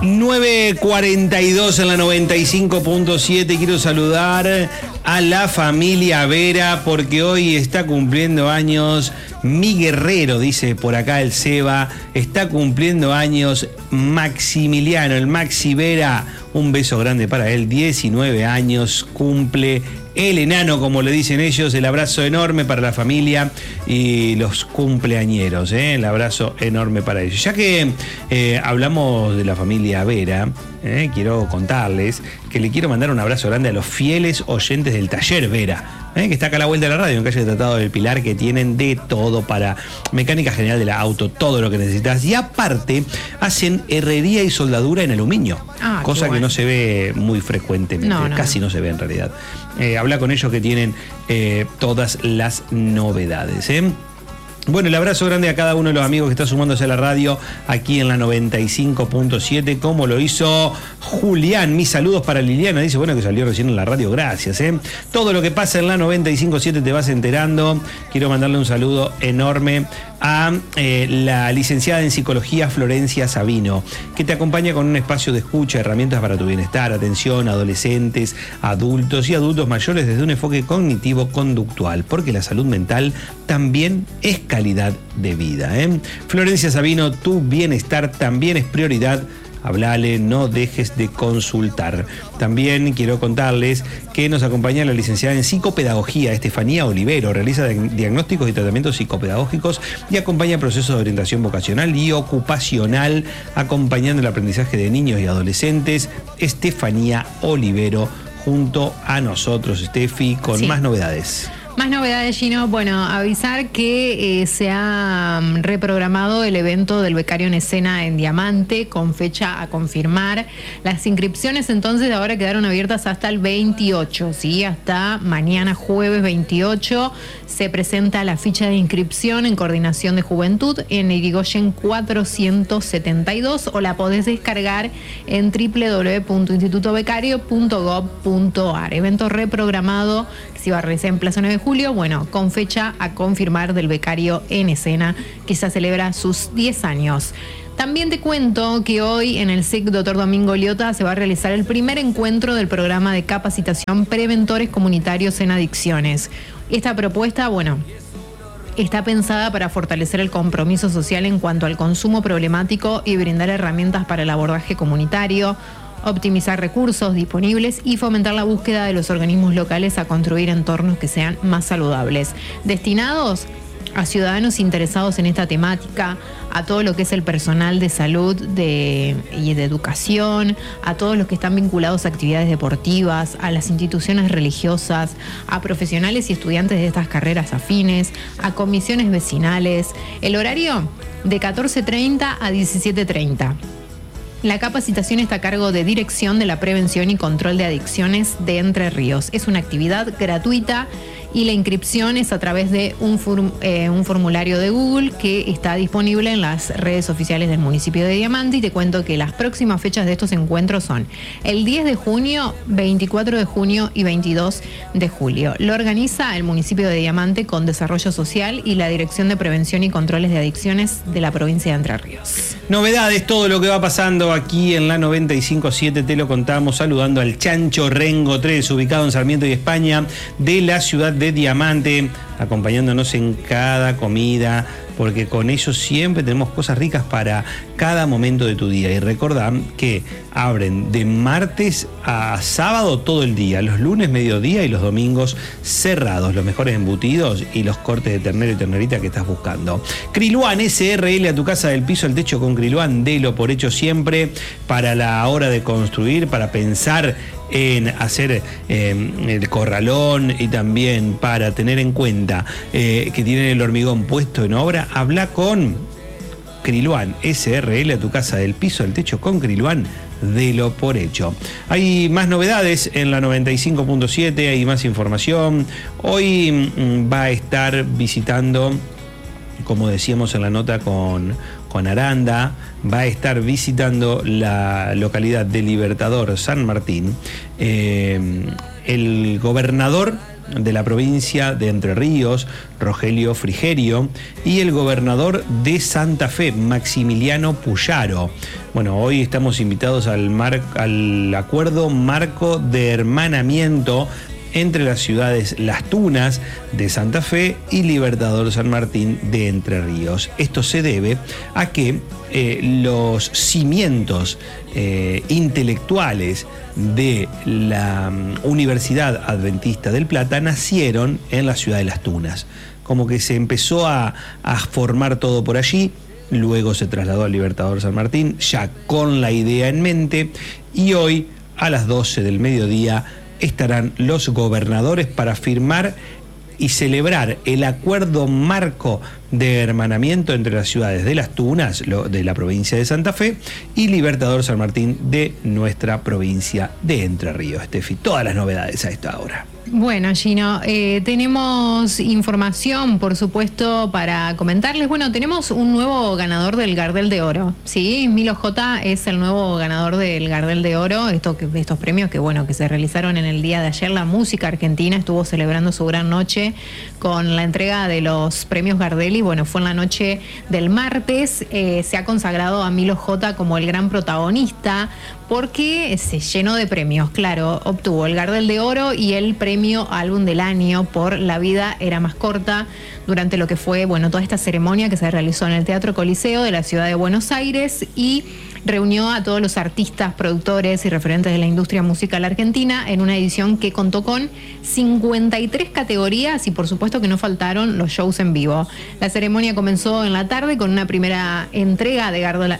9:42 en la 95.7. Quiero saludar a la familia Vera porque hoy está cumpliendo años mi guerrero, dice por acá el Seba. Está cumpliendo años Maximiliano, el Maxi Vera. Un beso grande para él, 19 años cumple el enano, como le dicen ellos. El abrazo enorme para la familia y los cumpleañeros, el abrazo enorme para ellos. Ya que hablamos de la familia Vera, quiero contarles que le quiero mandar un abrazo grande a los fieles oyentes del Taller Vera, que está acá a la vuelta de la radio, en calle Tratado del Pilar, que tienen de todo para mecánica general del auto, todo lo que necesitas. Y aparte, hacen herrería y soldadura en aluminio, cosa que no se ve muy frecuentemente, casi no se ve en realidad. Habla con ellos que tienen todas las novedades. Bueno, el abrazo grande a cada uno de los amigos que está sumándose a la radio aquí en la 95.7, como lo hizo Julián. Mis saludos para Liliana, dice, bueno, que salió recién en la radio, gracias. Todo lo que pasa en la 95.7 te vas enterando. Quiero mandarle un saludo enorme a la licenciada en psicología Florencia Sabino, que te acompaña con un espacio de escucha, herramientas para tu bienestar, atención a adolescentes, adultos y adultos mayores desde un enfoque cognitivo-conductual, porque la salud mental también es calidad de vida. Florencia Sabino, tu bienestar también es prioridad. Hablale, no dejes de consultar. También quiero contarles que nos acompaña la licenciada en psicopedagogía Estefanía Olivero. Realiza diagnósticos y tratamientos psicopedagógicos y acompaña procesos de orientación vocacional y ocupacional, acompañando el aprendizaje de niños y adolescentes. Estefanía Olivero junto a nosotros, Estefi, con más novedades. Más novedades, Gino. Bueno, avisar que se ha reprogramado el evento del Becario en Escena en Diamante con fecha a confirmar. Las inscripciones entonces ahora quedaron abiertas hasta el 28, ¿sí? Hasta mañana jueves 28 se presenta la ficha de inscripción en Coordinación de Juventud en Irigoyen 472 o la podés descargar en www.institutobecario.gov.ar. Evento reprogramado que se iba a realizar en Plaza 9 de Julio, bueno, con fecha a confirmar del Becario en Escena, que se celebra sus 10 años. También te cuento que hoy en el SIC Dr. Domingo Liotta se va a realizar el primer encuentro del programa de capacitación Preventores Comunitarios en Adicciones. Esta propuesta, bueno, está pensada para fortalecer el compromiso social en cuanto al consumo problemático y brindar herramientas para el abordaje comunitario, optimizar recursos disponibles y fomentar la búsqueda de los organismos locales a construir entornos que sean más saludables, destinados a ciudadanos interesados en esta temática, a todo lo que es el personal de salud y de educación, a todos los que están vinculados a actividades deportivas, a las instituciones religiosas, a profesionales y estudiantes de estas carreras afines, a comisiones vecinales. El horario de 14:30 a 17:30. La capacitación está a cargo de Dirección de la Prevención y Control de Adicciones de Entre Ríos. Es una actividad gratuita y la inscripción es a través de un formulario de Google que está disponible en las redes oficiales del municipio de Diamante. Y te cuento que las próximas fechas de estos encuentros son el 10 de junio, 24 de junio y 22 de julio. Lo organiza el municipio de Diamante con Desarrollo Social y la Dirección de Prevención y Controles de Adicciones de la provincia de Entre Ríos. Novedades, todo lo que va pasando aquí en la 95.7 te lo contamos, saludando al Chancho Rengo 3, ubicado en Sarmiento y España, de la ciudad de Diamante, acompañándonos en cada comida, porque con ellos siempre tenemos cosas ricas para cada momento de tu día. Y recordá que abren de martes a sábado todo el día, los lunes mediodía y los domingos cerrados, los mejores embutidos y los cortes de ternero y ternerita que estás buscando. Kriluan SRL, a tu casa del piso al techo con Kriluan, delo por hecho siempre, para la hora de construir, para pensar en hacer el corralón y también para tener en cuenta que tienen el hormigón puesto en obra. Habla con Kriluan SRL, a tu casa del piso al techo con Kriluan, delo por hecho. Hay más novedades en la 95.7, hay más información. Hoy va a estar visitando, como decíamos en la nota con Aranda, va a estar visitando la localidad de Libertador San Martín el gobernador de la provincia de Entre Ríos, Rogelio Frigerio, y el gobernador de Santa Fe, Maximiliano Puyaro. Bueno, hoy estamos invitados al acuerdo marco de hermanamiento entre las ciudades Las Tunas de Santa Fe y Libertador San Martín de Entre Ríos. Esto se debe a que los cimientos intelectuales de la Universidad Adventista del Plata nacieron en la ciudad de Las Tunas. Como que se empezó a formar todo por allí. Luego se trasladó al Libertador San Martín, ya con la idea en mente, y hoy a las 12 del mediodía estarán los gobernadores para firmar y celebrar el acuerdo marco de hermanamiento entre las ciudades de Las Tunas, de la provincia de Santa Fe, y Libertador San Martín de nuestra provincia de Entre Ríos. Estefi, todas las novedades a esta hora. Bueno, Gino, tenemos información, por supuesto, para comentarles. Bueno, tenemos un nuevo ganador del Gardel de Oro, ¿sí? Milo J es el nuevo ganador del Gardel de Oro, estos premios que se realizaron en el día de ayer. La música argentina estuvo celebrando su gran noche con la entrega de los premios Gardel y bueno, fue en la noche del martes. Se ha consagrado a Milo J como el gran protagonista porque se llenó de premios, claro, obtuvo el Gardel de Oro y el premio Álbum del Año por La vida era más corta, durante lo que fue, toda esta ceremonia que se realizó en el Teatro Coliseo de la ciudad de Buenos Aires y reunió a todos los artistas, productores y referentes de la industria musical argentina en una edición que contó con 53 categorías y por supuesto que no faltaron los shows en vivo. La ceremonia comenzó en la tarde con una primera entrega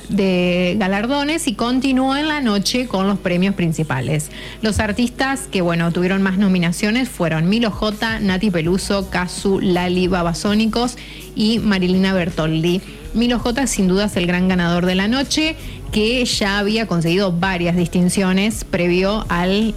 de galardones y continuó en la noche con los premios principales. Los artistas que tuvieron más nominaciones fueron Milo J, Nati Peluso, Casu, Lali, Babasónicos y Marilina Bertoldi. Milo J sin duda es el gran ganador de la noche, que ya había conseguido varias distinciones previo al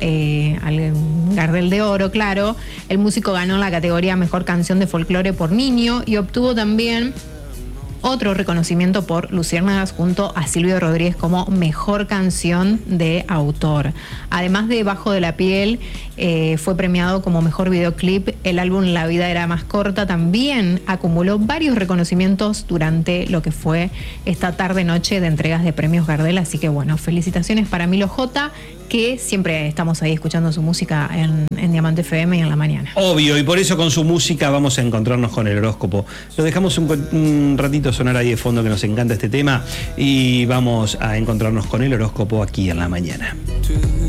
Gardel de Oro, claro. El músico ganó la categoría Mejor Canción de Folclore por Niño y obtuvo también otro reconocimiento por Luciérnagas junto a Silvio Rodríguez como Mejor Canción de Autor. Además de Bajo de la Piel, fue premiado como Mejor Videoclip. El álbum La vida era más corta también acumuló varios reconocimientos durante lo que fue esta tarde-noche de entregas de premios Gardel. Así que felicitaciones para Milo J, que siempre estamos ahí escuchando su música en Diamante FM y en la mañana. Obvio, y por eso con su música vamos a encontrarnos con el horóscopo. Lo dejamos un ratito sonar ahí de fondo, que nos encanta este tema, y vamos a encontrarnos con el horóscopo aquí en la mañana.